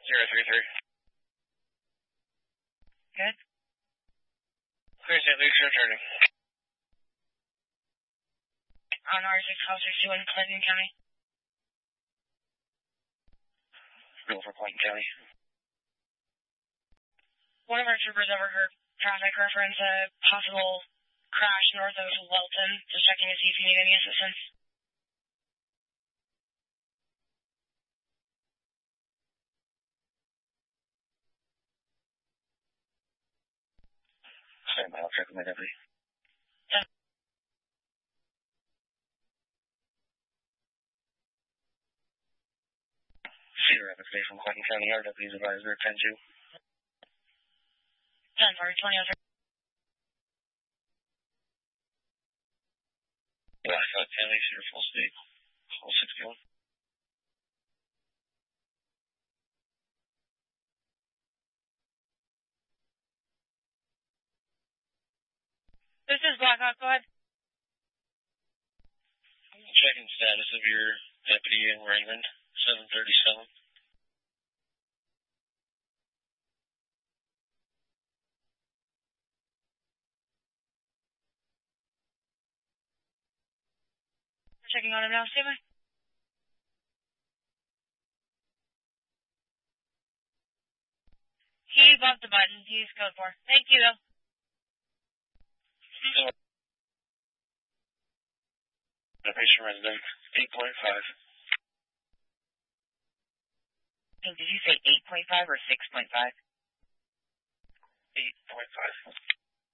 033. Good. Clear St. Luke's returning. On R6 officer 2 in Clinton County. Go for Clinton County. One of our troopers overheard traffic reference a possible crash north of Welton. Just checking to see if you need any assistance. Stand by, I'll check with my deputy. Cedar Rapids Bay from Clinton County, our deputies advisor 10-2. 10-4, 20-03. Blackfoot County, Cedar full speed. Full 61. This is Blackhawk, go ahead. Checking status of your deputy in Raymond, 737. Checking on him now, Steven. He bumped the button. He's code 4. Thank you, though. The patient resident, 8.5. Hey, did you say 8.5 or 6.5? 8.5.